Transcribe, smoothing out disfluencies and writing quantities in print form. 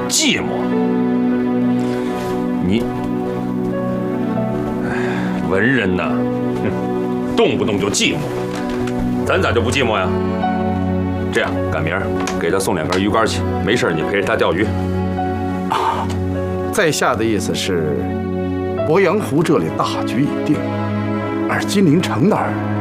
寂寞？你，文人呐，动不动就寂寞，咱咋就不寂寞呀？这样，赶明儿给他送2根鱼竿去，没事你陪着他钓鱼。 啊，在下的意思是，鄱阳湖这里大局已定，而金陵城那儿